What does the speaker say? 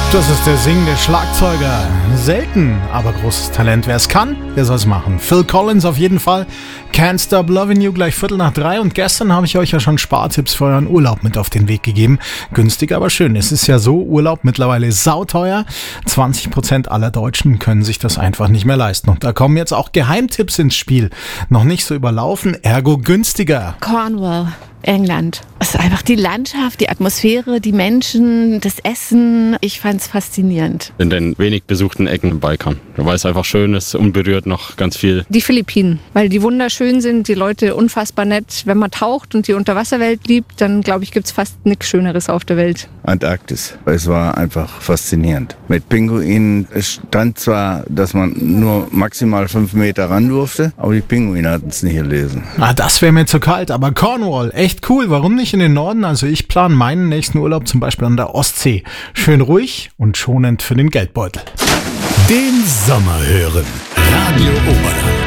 Das ist der singende Schlagzeuger. Selten, aber großes Talent. Wer es kann, der soll es machen. Phil Collins auf jeden Fall. Can't Stop Loving You gleich 2:45. Und gestern habe ich euch ja schon Spartipps für euren Urlaub mit auf den Weg gegeben. Günstig, aber schön. Es ist ja so, Urlaub mittlerweile sauteuer. 20% aller Deutschen können sich das einfach nicht mehr leisten. Und da kommen jetzt auch Geheimtipps ins Spiel. Noch nicht so überlaufen, ergo günstiger. Cornwall, England. Es ist einfach die Landschaft, die Atmosphäre, die Menschen, das Essen. Ich fand es faszinierend. In den wenig besuchten Ecken im Balkan. Weil es einfach schön ist, unberührt noch ganz viel. Die Philippinen, weil die wunderschön sind, die Leute unfassbar nett. Wenn man taucht und die Unterwasserwelt liebt, dann glaube ich, gibt es fast nichts Schöneres auf der Welt. Antarktis. Es war einfach faszinierend. Mit Pinguinen. Es stand zwar, dass man nur maximal 5 Meter ran durfte, aber die Pinguine hatten es nicht gelesen. Das wäre mir zu kalt, aber Cornwall, echt cool. Warum nicht in den Norden? Also ich plane meinen nächsten Urlaub zum Beispiel an der Ostsee. Schön ruhig und schonend für den Geldbeutel. Den Sommer hören. Radio Oberland.